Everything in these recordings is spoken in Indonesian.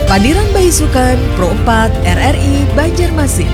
Pandiran Baisukan Pro 4 RRI Banjarmasin.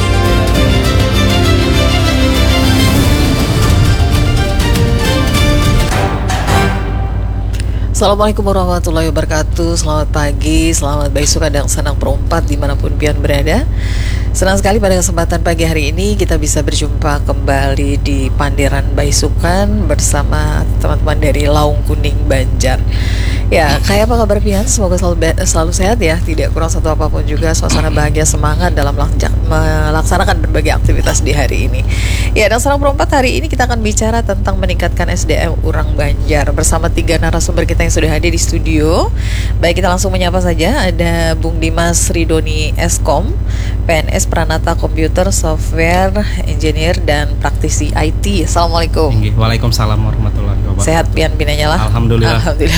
Assalamualaikum warahmatullahi wabarakatuh. Selamat pagi, selamat Baisukan dan senang Pro 4 dimanapun pian berada. Senang sekali pada kesempatan pagi hari ini kita bisa berjumpa kembali di Pandiran Baisukan bersama teman-teman dari Laung Kuning Banjar. Ya, kayak apa kabar pian? Semoga selalu sehat ya, tidak kurang satu apapun juga, suasana bahagia, semangat dalam melaksanakan berbagai aktivitas di hari ini. Ya, dan Senang Pro 4 hari ini kita akan bicara tentang meningkatkan SDM Urang Banjar bersama 3 narasumber kita yang sudah hadir di studio. Baik, kita langsung menyapa saja. Ada Bung Dimas Ridoni Eskom, PNS Pranata Komputer Software Engineer dan praktisi IT. Assalamualaikum. Waalaikumsalam warahmatullahi wabarakatuh. Sehat pian binanya lah. Alhamdulillah.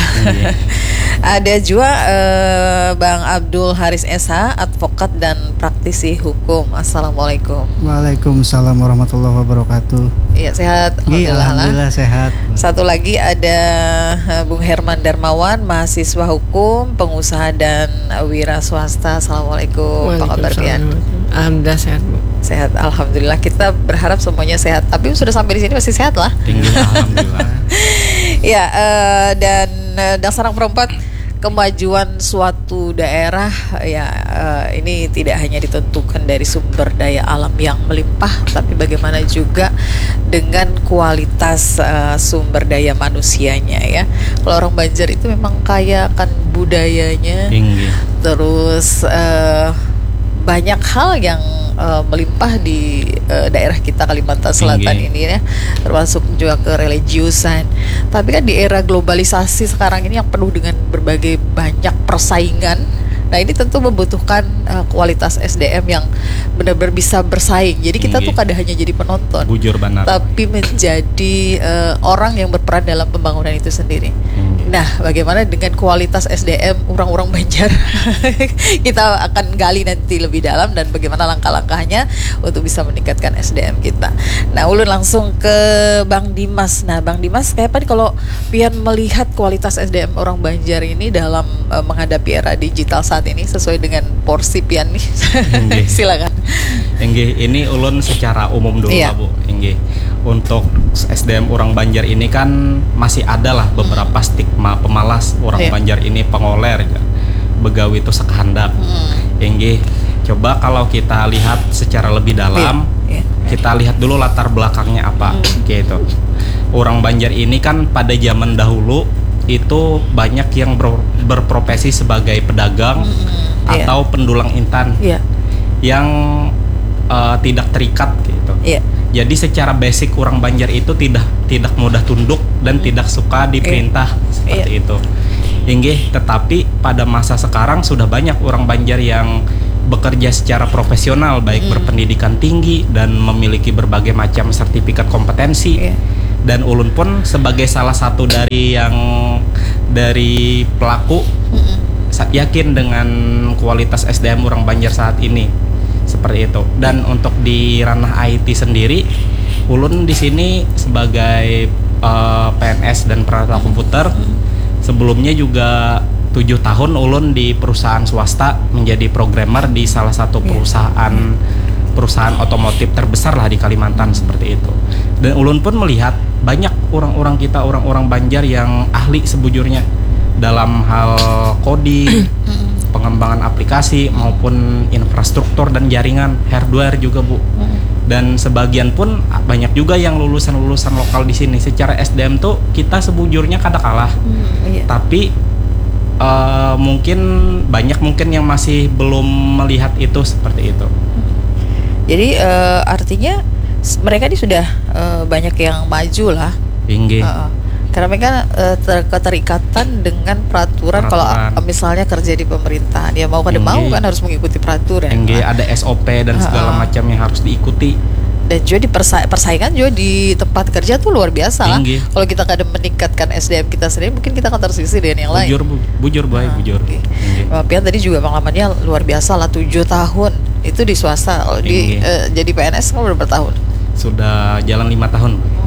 Ada juga Bang Abdul Haris SH, advokat dan praktisi hukum. Assalamualaikum. Waalaikumsalam warahmatullahi wabarakatuh. Iya, sehat. Alhamdulillah sehat. Satu lagi ada Bung Herman Darmawan, mahasiswa hukum, pengusaha dan wira swasta. Assalamualaikum. Apa kabar pian? Alhamdulillah sehat, Bu. Sehat, alhamdulillah. Kita berharap semuanya sehat. Tapi sudah sampai di sini pasti sehat lah. Alhamdulillah. Ya, dan Senang Pro 4, kemajuan suatu daerah ya ini tidak hanya ditentukan dari sumber daya alam yang melimpah, tapi bagaimana juga dengan kualitas sumber daya manusianya ya. Kalau orang Banjar itu memang kaya akan budayanya, terus banyak hal yang melimpah di daerah kita Kalimantan Selatan ini ya, termasuk juga kereligiusan. Tapi kan di era globalisasi sekarang ini yang penuh dengan berbagai banyak persaingan, nah ini tentu membutuhkan kualitas SDM yang benar-benar bisa bersaing. Jadi kita tuh kadang hanya jadi penonton, bujur benar, tapi menjadi orang yang berperan dalam pembangunan itu sendiri. Nah, bagaimana dengan kualitas SDM orang-orang Banjar? Kita akan gali nanti lebih dalam dan bagaimana langkah-langkahnya untuk bisa meningkatkan SDM kita. Nah, ulun langsung ke Bang Dimas. Nah, Bang Dimas, kayak apa nih kalau pian melihat kualitas SDM orang Banjar ini dalam menghadapi era digital saat ini sesuai dengan porsi pian nih? Silakan. Ini ulun secara umum dulu lah, Bu. Untuk SDM orang Banjar ini kan masih ada lah beberapa stigma pemalas orang Banjar ini pengoler ya. Begawi itu sekahandak. Coba kalau kita lihat secara lebih dalam, kita lihat dulu latar belakangnya apa gitu. Orang Banjar ini kan pada zaman dahulu itu banyak yang berprofesi sebagai pedagang atau pendulang intan yang tidak terikat gitu. Jadi secara basic orang Banjar itu tidak mudah tunduk dan tidak suka diperintah seperti itu. Tetapi pada masa sekarang sudah banyak orang Banjar yang bekerja secara profesional, baik berpendidikan tinggi dan memiliki berbagai macam sertifikat kompetensi. Dan ulun pun sebagai salah satu dari pelaku yakin dengan kualitas SDM orang Banjar saat ini. Seperti itu. Dan untuk di ranah IT sendiri, ulun di sini sebagai PNS dan Pranata Komputer. Sebelumnya juga 7 tahun ulun di perusahaan swasta menjadi programmer di salah satu perusahaan otomotif terbesar lah di Kalimantan seperti itu. Dan ulun pun melihat banyak orang-orang Banjar yang ahli sebujurnya dalam hal coding, pengembangan aplikasi maupun infrastruktur dan jaringan hardware juga, Bu. Dan sebagian pun banyak juga yang lulusan lokal di sini. Secara SDM tuh kita sebujurnya kada kalah. Tapi mungkin yang masih belum melihat itu seperti itu. Jadi artinya mereka ini sudah banyak yang maju lah. Karena mereka keterikatan dengan peraturan. Kalau misalnya kerja di pemerintahan, ya mau kada mau kan harus mengikuti peraturan. Ada SOP dan segala macam yang harus diikuti. Dan juga di persaingan juga di tempat kerja tuh luar biasa lah. Kalau kita kada meningkatkan SDM kita sendiri, mungkin kita akan tersisih dengan yang lain. Bujur. Pian tadi juga pengalamannya luar biasa lah, 7 tahun itu di swasta. Kalau jadi PNS kan berapa tahun? Sudah jalan 5 tahun.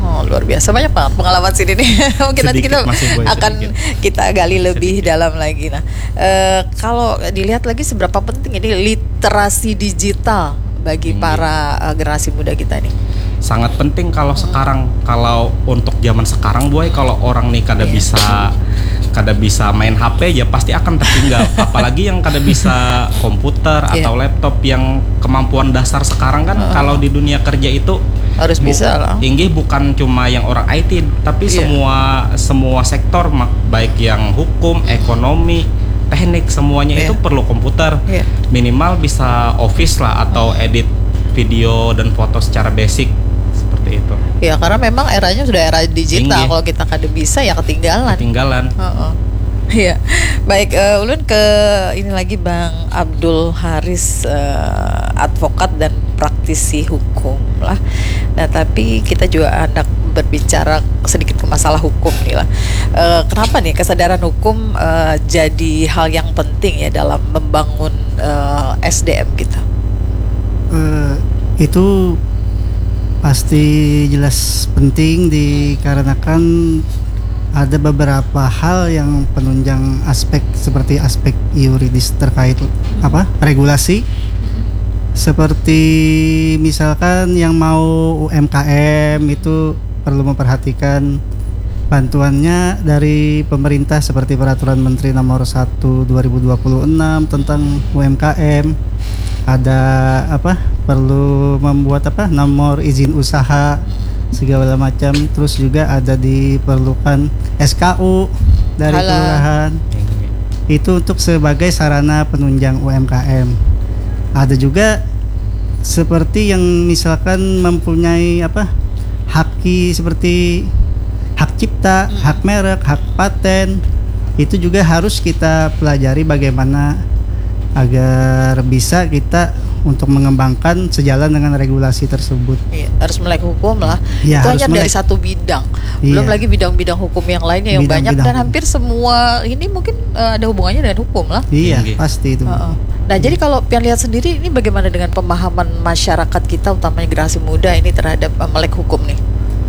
Oh, luar biasa, banyak banget pengalaman sini nih. Mungkin nanti kita akan kita gali lebih dalam lagi. Nah, kalau dilihat lagi seberapa penting ini literasi digital bagi para generasi muda kita nih? Sangat penting kalau sekarang, kalau untuk zaman sekarang boy, kalau orang nih kada bisa main HP ya pasti akan tertinggal. Apalagi yang kada bisa komputer atau laptop, yang kemampuan dasar sekarang kan kalau di dunia kerja itu harus bisa lah. Inggih bukan cuma yang orang IT, tapi semua sektor, baik yang hukum, ekonomi, teknik, semuanya itu perlu komputer. Minimal bisa Office lah atau edit video dan foto secara basic seperti itu. Ya karena memang eranya sudah era digital. Kalau kita kada bisa ya ketinggalan. Iya. Baik, ulun ke ini lagi Bang Abdul Haris, advokat dan praktisi hukum lah. Nah, tapi kita juga hendak berbicara sedikit ke masalah hukum nih lah. Kenapa nih kesadaran hukum jadi hal yang penting ya dalam membangun SDM kita? Itu pasti jelas penting dikarenakan ada beberapa hal yang penunjang aspek seperti aspek yuridis terkait regulasi, seperti misalkan yang mau UMKM itu perlu memperhatikan bantuannya dari pemerintah seperti peraturan Menteri nomor 1 2026 tentang UMKM. Ada perlu membuat nomor izin usaha segala macam, terus juga ada diperlukan SKU dari kelurahan. Itu untuk sebagai sarana penunjang UMKM. Ada juga seperti yang misalkan mempunyai haki seperti hak cipta, hak merek, hak paten. Itu juga harus kita pelajari bagaimana agar bisa kita untuk mengembangkan sejalan dengan regulasi tersebut. Iya, harus melek hukum lah. Ya, itu hanya dari satu bidang. Belum lagi bidang-bidang hukum yang lainnya yang banyak dan hampir semua ini mungkin ada hubungannya dengan hukum lah. Iya, pasti itu. Nah, jadi kalau Pian lihat sendiri ini bagaimana dengan pemahaman masyarakat kita, utamanya generasi muda ini terhadap melek hukum nih?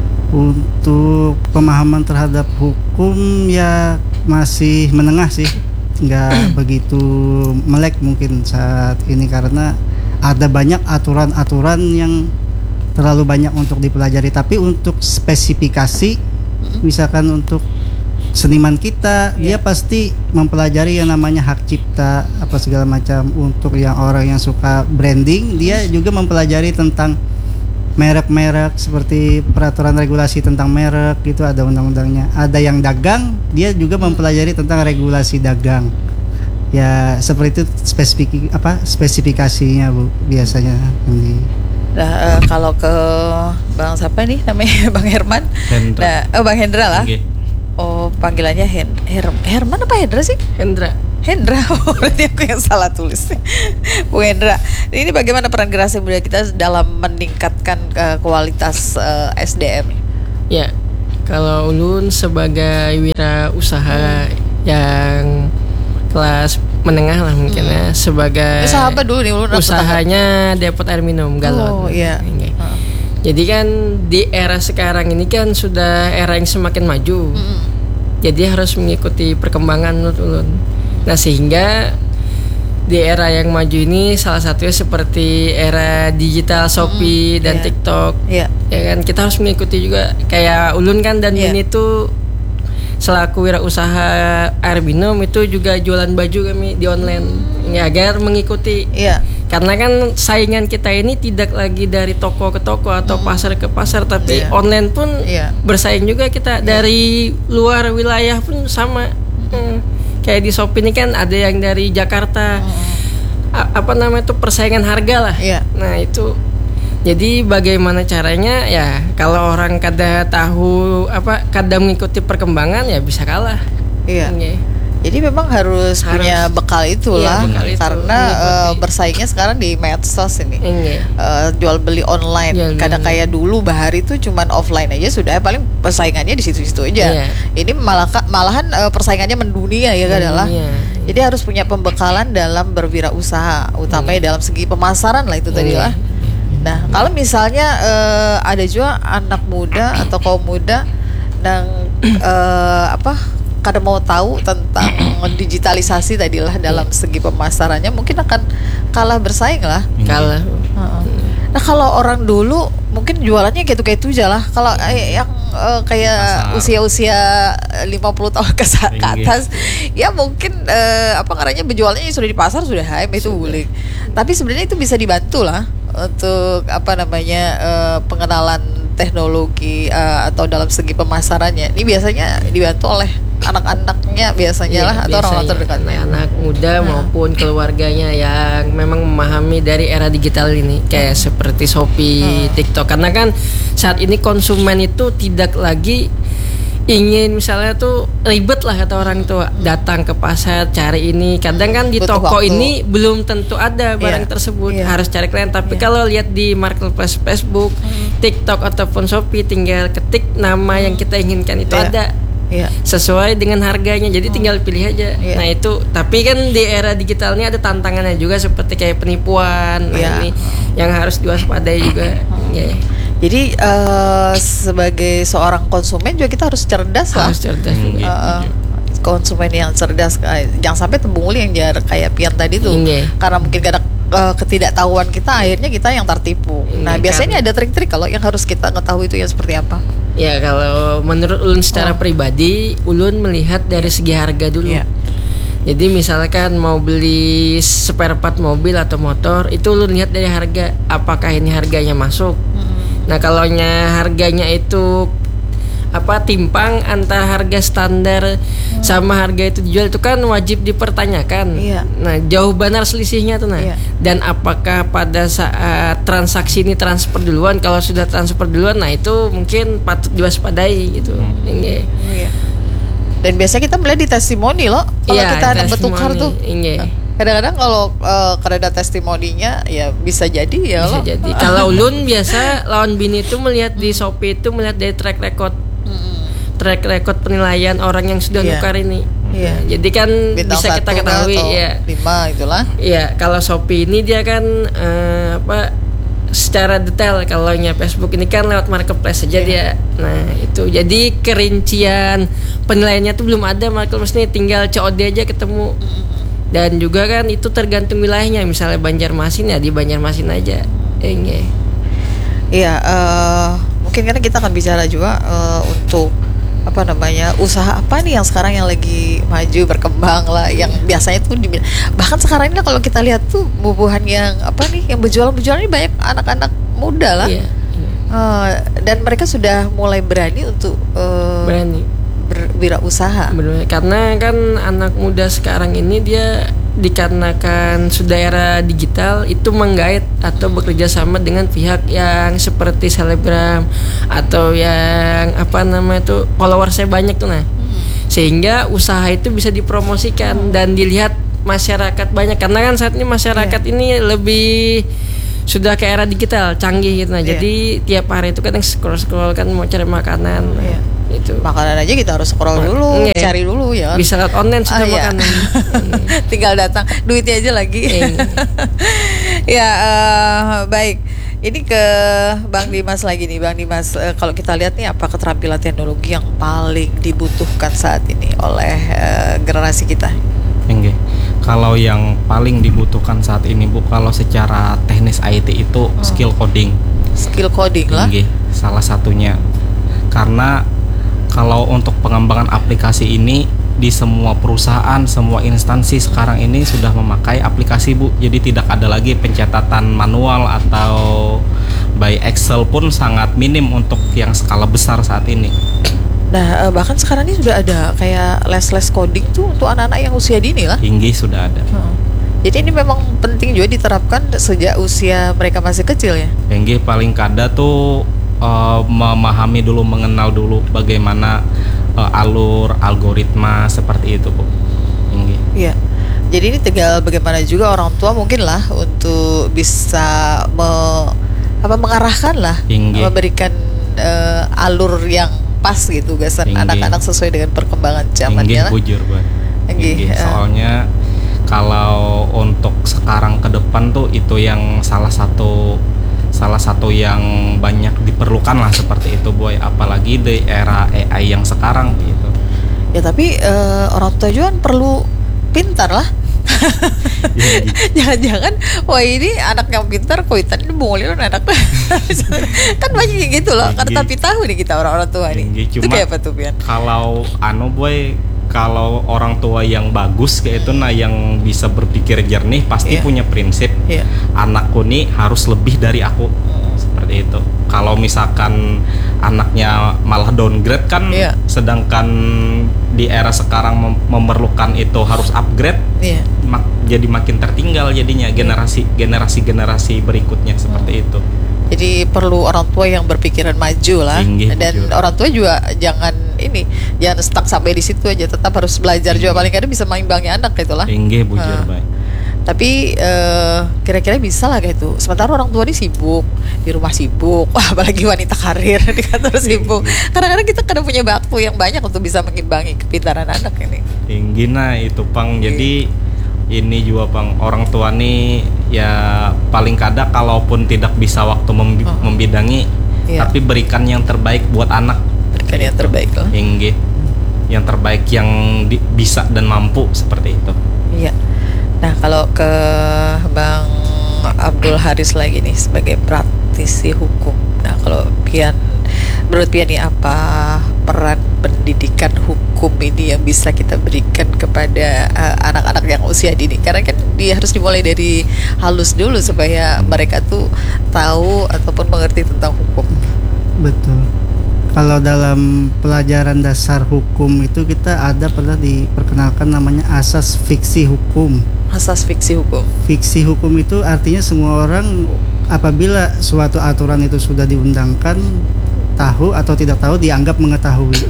Untuk pemahaman terhadap hukum ya masih menengah sih. Nggak begitu melek mungkin saat ini karena ada banyak aturan-aturan yang terlalu banyak untuk dipelajari. Tapi untuk spesifikasi, misalkan untuk seniman kita, dia pasti mempelajari yang namanya hak cipta segala macam. Untuk yang orang yang suka branding, dia juga mempelajari tentang merek-merek seperti peraturan regulasi tentang merek, itu ada undang-undangnya. Ada yang dagang, dia juga mempelajari tentang regulasi dagang. Ya seperti itu spesifikasinya Bu biasanya. Nah, kalau ke Bang siapa nih namanya Bang Herman? Hendra. Nah, Bang Hendra lah. Okay. Oh, panggilannya Herman apa Hendra sih? Hendra. Oh, berarti aku yang salah tulis. Bu Hendra, ini bagaimana peran generasi muda kita dalam meningkatkan kualitas SDM? Ya, kalau ulun sebagai wirausaha yang kelas menengah lah mungkin ya, sebagai usaha apa dulu nih ulun? Usahanya depot air minum galon. Oh iya. Jadi kan di era sekarang ini kan sudah era yang semakin maju. Jadi harus mengikuti perkembangan menurut ulun. Nah, sehingga di era yang maju ini salah satunya seperti era digital Shopee dan TikTok. Ya kan kita harus mengikuti juga. Kayak ulun kan dan Min itu selaku wirausaha air minum itu juga jualan baju kami di online agar mengikuti. Karena kan saingan kita ini tidak lagi dari toko ke toko atau pasar ke pasar, tapi online pun bersaing juga kita. Dari luar wilayah pun sama. Kayak di Shopee ini kan ada yang dari Jakarta. Persaingan harga lah. Nah, itu. Jadi bagaimana caranya ya kalau orang kada tahu kada mengikuti perkembangan ya bisa kalah. Jadi memang harus punya bekal itulah, karena bersaingnya sekarang di medsos ini, jual beli online. Kadang kayak dulu bahari itu cuman offline aja sudah, paling persaingannya di situ-situ aja. Ini malahan persaingannya mendunia ya adalah. Jadi harus punya pembekalan dalam berwirausaha, utamanya dalam segi pemasaran lah itu tadi lah. Nah, kalau misalnya ada juga anak muda atau kaum muda yang karena mau tahu tentang digitalisasi tadilah dalam segi pemasarannya, mungkin akan kalah bersaing lah. Kalah. Nah, kalau orang dulu mungkin jualannya gitu-gitu aja lah. Kalau yang kayak usia-usia 50 tahun ke atas, ya mungkin berjualannya sudah di pasar sudah hype itu boleh. Tapi sebenarnya itu bisa dibantu lah untuk pengenalan teknologi atau dalam segi pemasarannya. Ini biasanya dibantu oleh anak-anaknya biasanya lah, atau orang terdekat, anak muda maupun keluarganya yang memang memahami dari era digital ini, kayak seperti Shopee, TikTok. Karena kan saat ini konsumen itu tidak lagi ingin misalnya tuh ribet lah kata orang tua, datang ke pasar cari ini. Kadang kan di butuh toko waktu. ini belum tentu ada barang tersebut, harus cari klien. Tapi kalau lihat di marketplace Facebook, TikTok ataupun Shopee, tinggal ketik nama yang kita inginkan itu ada. Sesuai dengan harganya, jadi tinggal pilih aja. Nah itu, tapi kan di era digital ini ada tantangannya juga, seperti kayak penipuan. Nah ini yang harus diwaspadai juga. Jadi sebagai seorang konsumen juga kita harus cerdas lah. Harus cerdas juga. Konsumen yang cerdas, jangan sampai tembunguli yang kayak Pian tadi tuh. Karena mungkin gak ada ketidaktahuan kita, akhirnya kita yang tertipu. Nah biasanya ada trik-trik kalau yang harus kita ketahui itu yang seperti apa? Ya kalau menurut Ulun secara pribadi, Ulun melihat dari segi harga dulu. Jadi misalkan mau beli spare part mobil atau motor, itu Ulun lihat dari harga, apakah ini harganya masuk. Nah kalau harganya itu timpang antara harga standar sama harga itu dijual, itu kan wajib dipertanyakan. Nah jauh benar selisihnya tuh. Dan apakah pada saat transaksi ini transfer duluan, kalau sudah transfer duluan, nah itu mungkin patut diwaspadai gitu. Dan biasanya kita melihat di testimoni loh, kalau kita ada bertukar tuh. Kadang-kadang kalau ada testimoninya ya bisa jadi ya bisa loh. Jadi kalau Ulun biasa lawan bini itu melihat di Shopee itu melihat dari track record penilaian orang yang sudah nukar ini. Jadi kan bintang bisa kita ketahui atau 5 itulah. Kalau Shopee ini dia kan secara detail, kalau Facebook ini kan lewat marketplace saja dia. Nah itu jadi kerincian penilaiannya tuh belum ada marketplace ini, tinggal COD aja ketemu. Dan juga kan itu tergantung wilayahnya, misalnya Banjarmasin ya di Banjarmasin aja. Mungkin karena kita akan bicara juga untuk usaha apa nih yang sekarang yang lagi maju berkembang lah, yang biasanya tuh bahkan sekarang ini kalau kita lihat tuh bubuhan yang yang berjualan ini banyak anak-anak muda lah. Dan mereka sudah mulai berani untuk berwirausaha. Karena kan anak muda sekarang ini dia dikarenakan sudah era digital itu menggait atau bekerja sama dengan pihak yang seperti selebgram atau yang followersnya banyak tuh sehingga usaha itu bisa dipromosikan dan dilihat masyarakat banyak, karena kan saat ini masyarakat ini lebih sudah ke era digital canggih gitu. Jadi tiap hari itu kadang scroll kan mau cari makanan. Itu makanan aja kita harus scroll dulu, cari dulu ya. Bisa lihat online sudah makanan. Tinggal datang, duitnya aja lagi. Baik. Ini ke Bang Dimas lagi nih, Bang Dimas. Kalau kita lihat nih, apa keterampilan teknologi yang paling dibutuhkan saat ini oleh generasi kita? Kalau yang paling dibutuhkan saat ini Bu, kalau secara teknis IT itu skill coding. Skill coding lah. Salah satunya. Karena kalau untuk pengembangan aplikasi ini di semua perusahaan, semua instansi sekarang ini sudah memakai aplikasi Bu. Jadi tidak ada lagi pencatatan manual atau by Excel pun sangat minim untuk yang skala besar saat ini. Nah bahkan sekarang ini sudah ada kayak les-les coding tuh untuk anak-anak yang usia dini lah. Tinggi sudah ada. Jadi ini memang penting juga diterapkan sejak usia mereka masih kecil ya. Tinggi paling kada tuh memahami dulu, mengenal dulu bagaimana alur algoritma seperti itu Bu. Iya. Jadi ini tinggal bagaimana juga orang tua mungkin lah untuk bisa mengarahkan lah, memberikan alur yang pas gitu gasan anak-anak sesuai dengan perkembangan zamannya lah. Bujur buat. Soalnya kalau untuk sekarang ke depan tuh itu yang salah satu salah satu yang banyak diperlukan lah seperti itu boy, apalagi di era AI yang sekarang gitu. Ya tapi orang tua juga kan perlu pintar lah. Jangan-jangan wah ini anak yang pintar kuitan ini bungulin anak. Kan banyak yang gitu loh. Karena tapi tahu nih kita orang-orang tua nih. Itu kayak apa tuh Pian? Kalau boy, kalau orang tua yang bagus kayak itu yang bisa berpikir jernih pasti punya prinsip anakku nih harus lebih dari aku, seperti itu. Kalau misalkan anaknya malah downgrade kan, sedangkan di era sekarang memerlukan itu harus upgrade, jadi makin tertinggal jadinya generasi berikutnya seperti itu. Jadi perlu orang tua yang berpikiran maju lah. Dan orang tua juga jangan stuck sampai di situ aja, tetap harus belajar juga, paling kadang bisa mengimbangi anak gitu lah. Bujur baik. Tapi kira-kira bisa lah kayak itu. Sementara orang tua ini sibuk, di rumah sibuk, apalagi wanita karir di kantor sibuk. Kadang-kadang kita kadang punya waktu yang banyak untuk bisa mengimbangi kepintaran anak ini. Itu Pang. Jadi ini juga Pang, orang tua nih ya paling kadang kalaupun tidak bisa waktu membidangi, tapi berikan yang terbaik buat anak. Berikan yang terbaik lah. Yang terbaik yang bisa dan mampu, seperti itu. Iya. Nah kalau ke Bang Abdul Haris lagi nih sebagai praktisi hukum. Nah kalau menurut Pian nih apa peran pendidikan hukum ini yang bisa kita berikan kepada anak-anak yang usia dini? Karena kan dia harus dimulai dari halus dulu supaya mereka tuh tahu ataupun mengerti tentang hukum. Betul. Kalau dalam pelajaran dasar hukum itu kita pernah diperkenalkan namanya asas fiksi hukum. Asas fiksi hukum. Fiksi hukum itu artinya semua orang apabila suatu aturan itu sudah diundangkan, tahu atau tidak tahu dianggap mengetahui.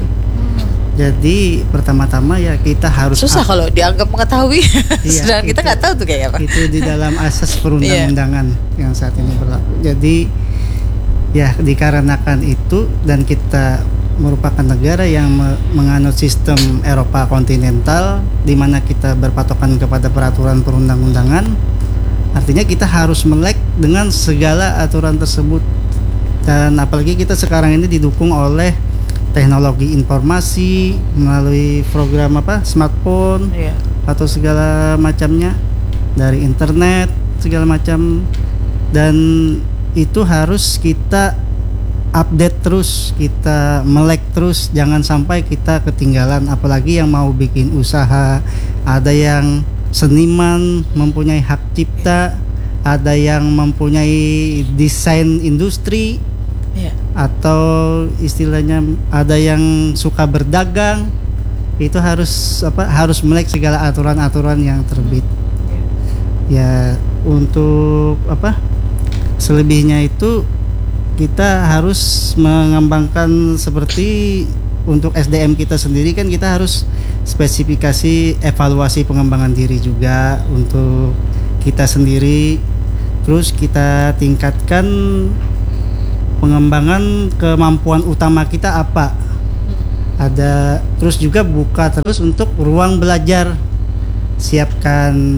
Jadi pertama-tama ya kita harus susah kalau dianggap mengetahui. Sedangkan kita nggak tahu tuh kayak apa. Itu di dalam asas perundang-undangan yang saat ini berlaku. Jadi ya dikarenakan itu dan kita merupakan negara yang menganut sistem Eropa kontinental di mana kita berpatokan kepada peraturan perundang-undangan, artinya kita harus melek dengan segala aturan tersebut. Dan apalagi kita sekarang ini didukung oleh teknologi informasi melalui program smartphone atau segala macamnya, dari internet segala macam, dan itu harus kita update terus, kita melek terus, jangan sampai kita ketinggalan. Apalagi yang mau bikin usaha, ada yang seniman mempunyai hak cipta, ada yang mempunyai desain industri, atau istilahnya ada yang suka berdagang, itu harus melek segala aturan-aturan yang terbit. Ya untuk selebihnya itu kita harus mengembangkan, seperti untuk SDM kita sendiri kan kita harus spesifikasi evaluasi pengembangan diri juga untuk kita sendiri. Terus kita tingkatkan pengembangan kemampuan utama kita apa. Terus juga buka terus untuk ruang belajar. Siapkan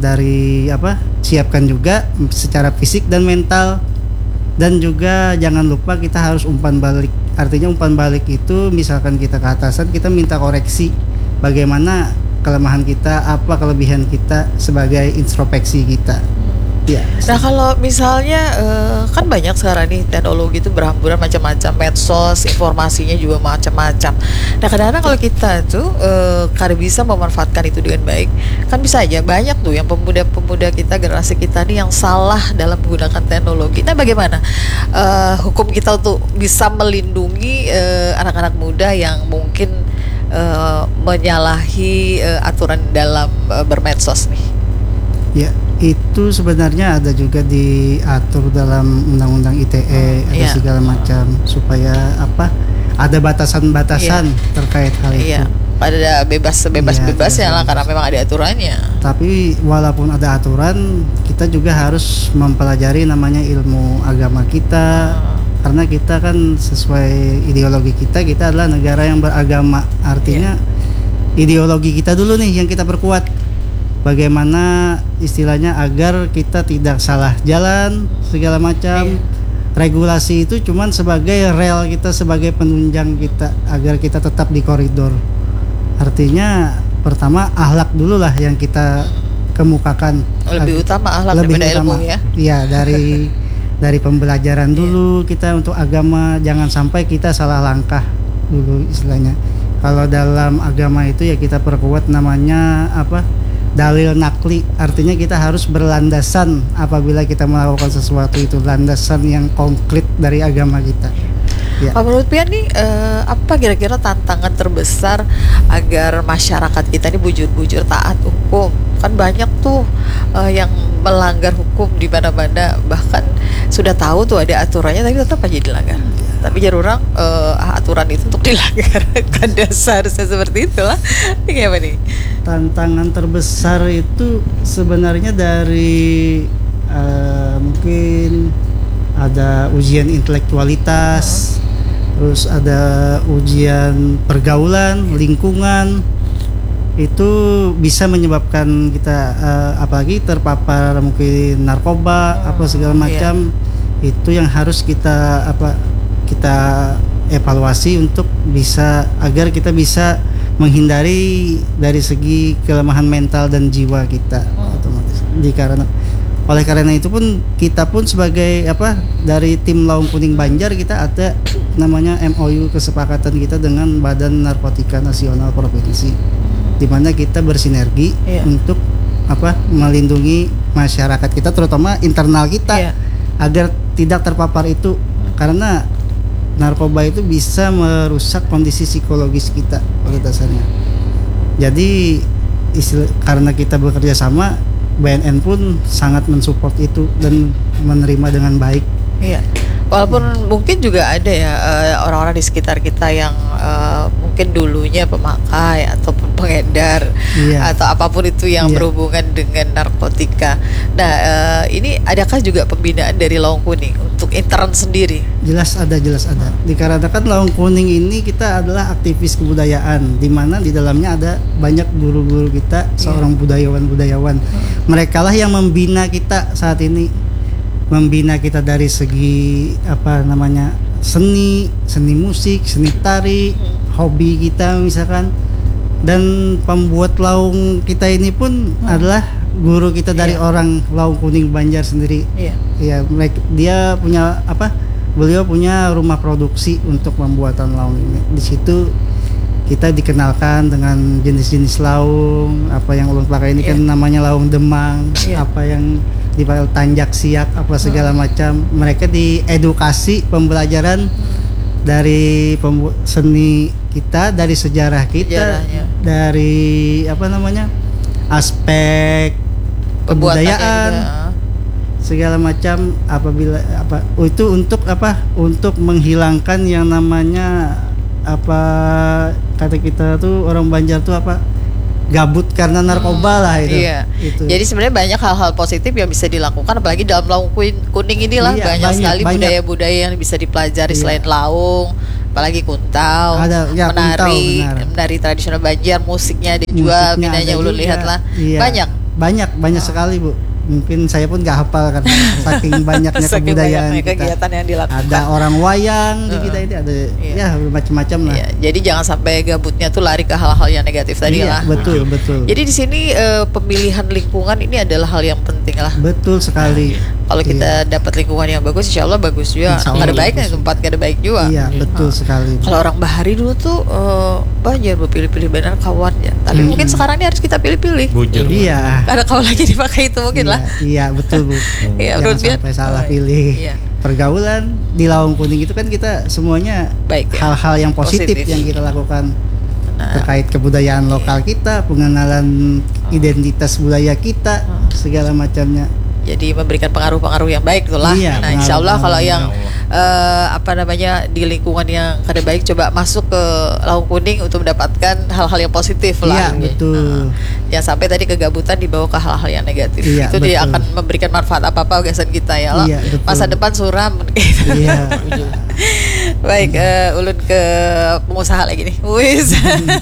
juga secara fisik dan mental. Dan juga jangan lupa kita harus umpan balik. Artinya umpan balik itu misalkan kita ke atasan, kita minta koreksi bagaimana kelemahan kita, apa kelebihan kita sebagai introspeksi kita. Ya. Nah kalau misalnya kan banyak sekarang nih teknologi itu berhamburan macam-macam, medsos, informasinya juga macam-macam. Nah kadang-kadang kalau kita tuh kada bisa memanfaatkan itu dengan baik, kan bisa aja banyak tuh yang pemuda-pemuda kita, generasi kita nih yang salah dalam menggunakan teknologi. Nah bagaimana hukum kita untuk bisa melindungi anak-anak muda yang mungkin menyalahi aturan dalam bermedsos nih? Ya, itu sebenarnya ada juga diatur dalam undang-undang ITE, ada segala macam, supaya ada batasan-batasan terkait hal itu. Ada bebas-bebasnya lah, karena memang ada aturannya. Tapi walaupun ada aturan, kita juga harus mempelajari namanya ilmu agama kita, karena kita kan sesuai ideologi kita adalah negara yang beragama. Artinya ideologi kita dulu nih yang kita perkuat. Bagaimana istilahnya agar kita tidak salah jalan segala macam, regulasi itu cuman sebagai rel kita, sebagai penunjang kita agar kita tetap di koridor. Artinya pertama akhlak dulu lah yang kita kemukakan. Lebih utama akhlak daripada ilmu ya. Iya, dari pembelajaran dulu kita untuk agama, jangan sampai kita salah langkah dulu istilahnya. Kalau dalam agama itu ya kita perkuat namanya apa? Dalil nakli, artinya kita harus berlandasan apabila kita melakukan sesuatu itu, landasan yang konkret dari agama kita. Ya. Kalau menurut Pian nih, apa kira-kira tantangan terbesar agar masyarakat kita ini bujur-bujur taat hukum? Kan banyak tuh yang melanggar hukum di mana-mana, bahkan sudah tahu tuh ada aturannya tapi tetap aja dilanggar. Tapi jar orang aturan itu untuk dilanggar kan dasarnya seperti itulah. Ini apa nih? Tantangan terbesar itu sebenarnya dari mungkin ada ujian intelektualitas, terus ada ujian pergaulan, lingkungan. Itu bisa menyebabkan kita apalagi terpapar mungkin narkoba apa segala macam. Itu yang harus kita kita evaluasi untuk bisa agar kita bisa menghindari dari segi kelemahan mental dan jiwa kita otomatis. Oleh karena itu pun kita pun sebagai dari tim Laung Kuning Banjar kita ada namanya MOU, kesepakatan kita dengan Badan Narkotika Nasional Provinsi, di mana kita bersinergi untuk melindungi masyarakat kita, terutama internal kita agar tidak terpapar itu, karena narkoba itu bisa merusak kondisi psikologis kita pada dasarnya. Jadi karena kita bekerja sama, BNN pun sangat mensupport itu dan menerima dengan baik. Iya. Walaupun mungkin juga ada ya orang-orang di sekitar kita yang mungkin dulunya pemakai ataupun pengedar atau apapun itu yang berhubungan dengan narkotika. Nah, ini adakah juga pembinaan dari Laung Kuning untuk intern sendiri? Jelas ada. Dikarenakan Laung Kuning ini kita adalah aktivis kebudayaan, di mana di dalamnya ada banyak guru-guru kita, seorang budayawan. Mereka lah yang membina kita saat ini. Membina kita dari segi seni musik, seni tari, hobi kita misalkan. Dan pembuat laung kita ini pun adalah guru kita dari orang Laung Kuning Banjar sendiri. Ya, dia punya beliau punya rumah produksi untuk pembuatan laung ini. Di situ kita dikenalkan dengan jenis-jenis laung, apa yang ulun pakai ini kan namanya laung Demang, apa yang dipakai tanjak siak apa segala macam. Mereka diedukasi pembelajaran dari seni kita, dari sejarah kita, dari aspek kebudayaan segala macam, itu untuk menghilangkan yang namanya kata kita tuh orang Banjar tuh gabut karena narkoba lah itu. Itu. Jadi sebenarnya banyak hal-hal positif yang bisa dilakukan, apalagi dalam Laung Kuning inilah banyak sekali budaya-budaya yang bisa dipelajari selain laung, apalagi kuntau, menari tradisional Banjar, musiknya ada juga, minanya ulun lihat lah. Banyak sekali, Bu. Mungkin saya pun gak hafal karena saking banyaknya kebudayaan kita. Kegiatan yang dilakukan. Ada orang wayang di kita ini, ada macam-macam lah. Jadi jangan sampai gabutnya tuh lari ke hal-hal yang negatif tadi lah. Betul. Jadi di sini pemilihan lingkungan ini adalah hal yang penting lah. Betul sekali. Kalau kita dapat lingkungan yang bagus, insya Allah bagus juga. Ada baiknya, tempat ada baik juga. Iya, betul sekali. Kalau orang Bahari dulu tuh Banjar berpilih-pilih benar kawannya. Tapi mungkin sekarang ini harus kita pilih-pilih. Bujur. Iya. Karena kalau lagi dipakai itu mungkin lah. Iya, betul, Bu. Jangan sampai salah pilih. Pergaulan di Laung Kuning itu kan kita semuanya baik, hal-hal yang positif yang kita lakukan terkait kebudayaan lokal kita, pengenalan identitas budaya kita, segala macamnya. Jadi memberikan pengaruh-pengaruh yang baik itulah. Nah, insya Allah kalau yang di lingkungan yang kada baik, coba masuk ke Laung Kuning untuk mendapatkan hal-hal yang positif lah. Iya, betul. Jangan sampai tadi kegabutan dibawa ke hal-hal yang negatif. Itu betul. Dia akan memberikan manfaat apa-apa gagasan kita ya. Masa depan suram. Iya. Baik, ulun ke pengusaha lagi nih. Wis.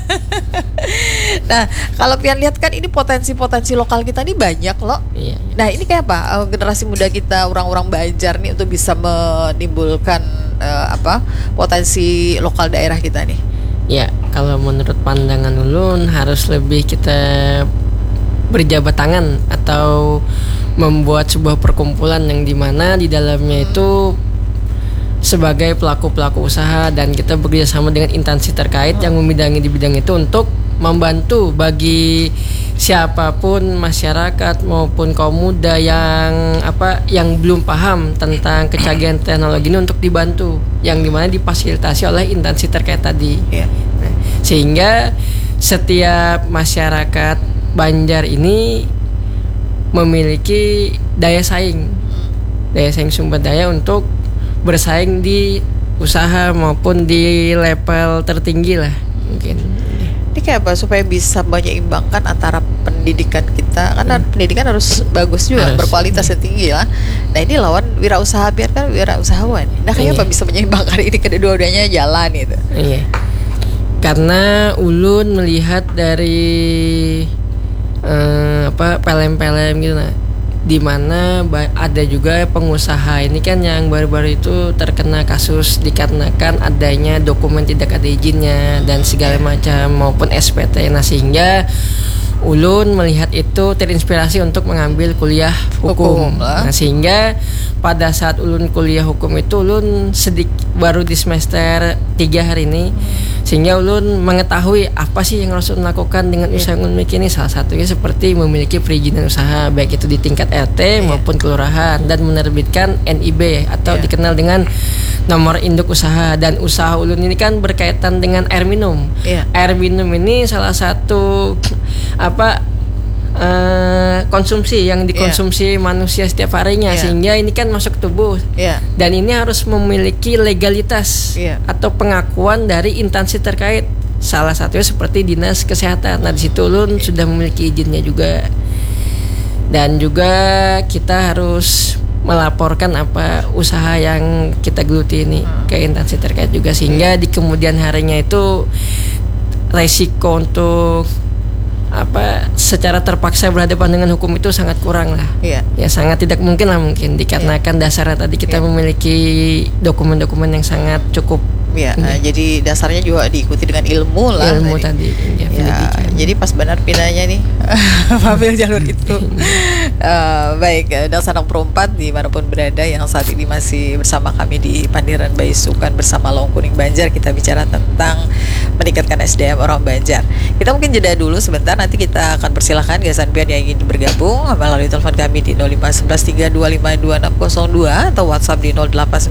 Nah, kalau pian lihat kan ini potensi-potensi lokal kita nih banyak loh. Iya. Nah, ini kayak apa? Generasi muda kita, orang-orang Banjar nih untuk bisa menimbulkan potensi lokal daerah kita nih. Ya, kalau menurut pandangan ulun harus lebih kita berjabat tangan atau membuat sebuah perkumpulan yang dimana di dalamnya itu sebagai pelaku-pelaku usaha dan kita bekerjasama dengan instansi terkait yang membidangi di bidang itu untuk membantu bagi siapapun masyarakat maupun kaum muda yang belum paham tentang kecanggihan teknologi ini untuk dibantu yang dimana difasilitasi oleh instansi terkait tadi. Nah, sehingga setiap masyarakat Banjar ini memiliki daya saing sumber daya untuk bersaing di usaha maupun di level tertinggi lah mungkin. Ini kayak apa supaya bisa menyeimbangkan antara pendidikan kita, karena pendidikan harus bagus juga, berkualitas yang tinggi lah. Nah, ini lawan wirausaha, biarkan wirausahawan. Nah, kayak apa bisa menyeimbangkan ini kedua-duanya jalan itu? Iya. Karena ulun melihat dari pelem-pelem gitu, nah, di mana ada juga pengusaha ini kan yang baru-baru itu terkena kasus dikarenakan adanya dokumen tidak ada izinnya dan segala macam maupun SPT. Nah, sehingga ulun melihat itu terinspirasi untuk mengambil kuliah hukum. Nah, sehingga pada saat ulun kuliah hukum itu ulun baru di semester 3 hari ini. Sehingga ulun mengetahui apa sih yang harus ulun lakukan dengan usaha yang ulun miliki ini. Salah satunya seperti memiliki perizinan usaha baik itu di tingkat RT maupun kelurahan dan menerbitkan NIB atau dikenal dengan nomor induk usaha. Dan usaha ulun ini kan berkaitan dengan air minum. Air minum ini salah satu konsumsi yang dikonsumsi manusia setiap harinya, sehingga ini kan masuk tubuh dan ini harus memiliki legalitas atau pengakuan dari instansi terkait, salah satunya seperti dinas kesehatan. Nah, di situ ulun sudah memiliki izinnya juga, dan juga kita harus melaporkan usaha yang kita geluti ini ke instansi terkait juga, sehingga di kemudian harinya itu resiko untuk secara terpaksa berhadapan dengan hukum itu sangat kurang lah. Ya sangat tidak mungkin lah mungkin dikarenakan dasarnya tadi kita memiliki dokumen-dokumen yang sangat cukup. Jadi dasarnya juga diikuti dengan ilmu lah. Ilmu tadi. Jadi pas benar pindahnya nih ambil jalur itu. Baik, dan Sanak Perempat dimanapun berada yang saat ini masih bersama kami di Pandiran Baisukan bersama Lowong Kuning Banjar, kita bicara tentang meningkatkan SDM orang Banjar. Kita mungkin jeda dulu sebentar, nanti kita akan persilahkan gasan pian yang ingin bergabung melalui telepon kami di 051132520602 atau WhatsApp di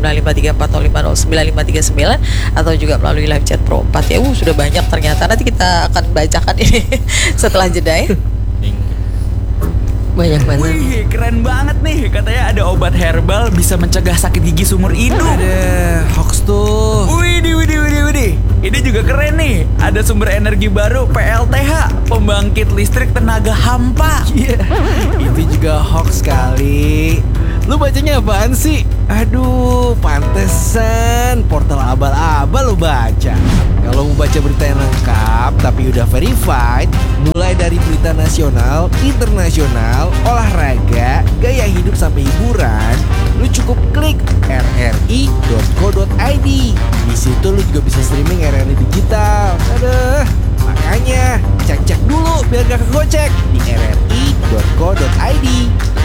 089534050959 atau juga melalui live chat Perempat ya. Sudah banyak ternyata, nanti kita akan bacakan ini setelah jeda ya. Banyak banget. Wih, keren banget nih. Katanya ada obat herbal bisa mencegah sakit gigi seumur hidup. Ada hoax tuh. Widih. Ini juga keren nih. Ada sumber energi baru PLTH, pembangkit listrik tenaga hampa. Itu juga hoax kali. Lu bacanya apaan sih? Aduh, pantesan portal abal-abal lu baca. Kalau mau baca berita yang lengkap tapi udah verified, mulai dari berita nasional, internasional, olahraga, gaya hidup sampai hiburan, lu cukup klik rri.co.id. Di situ lu juga bisa streaming RRI digital. Aduh, makanya cek dulu biar gak kegocek di rri.co.id.